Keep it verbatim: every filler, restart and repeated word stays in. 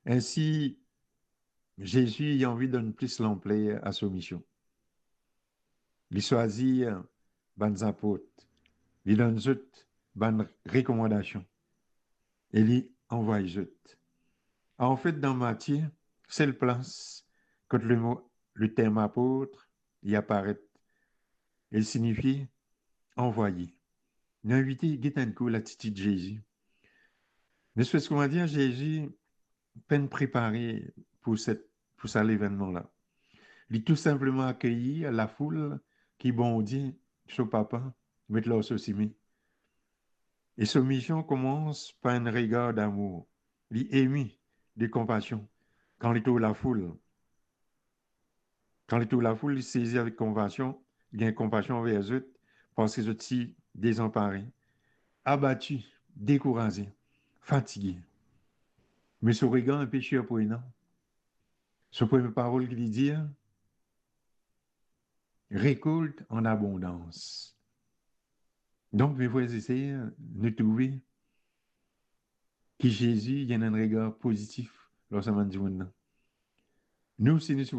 Ainsi, Jésus a envie de donner plus l'emploi à sa mission. Il choisit ban apôtres, il donne toutes ban recommandations et il envoie toutes. En fait, dans Matthieu, c'est le place quand le mot, le terme apôtre, il apparaît. Il signifie envoyé. L'invité guette un coup l'attitude de Jésus. Mais ce qu'on va dire, Jésus, peine préparé pour, cette, pour ça, l'événement-là. Il est tout simplement accueilli la foule qui bondit sur papa, mettre leur saucimi. Et sa mission commence par un regard d'amour. Il est ému de compassion. Quand il est la foule, quand il est la foule, il saisit avec compassion, il a compassion envers eux parce qu'ils sont si désemparés, abattus, découragés, fatigués. Mais ce regard un péché pour eux, non? Ce première parole qu'il dit, récolte en abondance. Donc, mes frères et sœurs, nous trouvons que Jésus, il y a un regard positif lorsqu'on dit maintenant. Nous, si nous